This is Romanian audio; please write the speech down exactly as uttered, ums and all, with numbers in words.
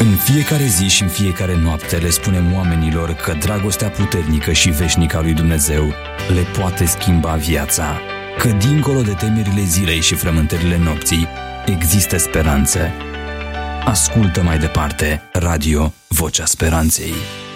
În fiecare zi și în fiecare noapte le spunem oamenilor că dragostea puternică și veșnică a lui Dumnezeu le poate schimba viața, că dincolo de temerile zilei și frământările nopții există speranță. Ascultă mai departe Radio Vocea Speranței.